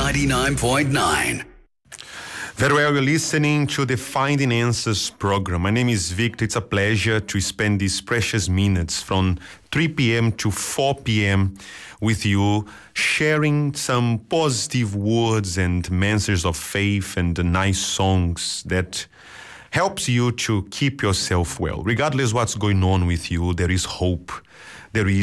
99.9. Very well, you're listening to the Finding Answers program. My name is Victor. It's a pleasure to spend these precious minutes from 3 p.m. to 4 p.m. with you, sharing some positive words and messages of faith and nice songs that helps you to keep yourself well. Regardless what's going on with you, there is hope. There is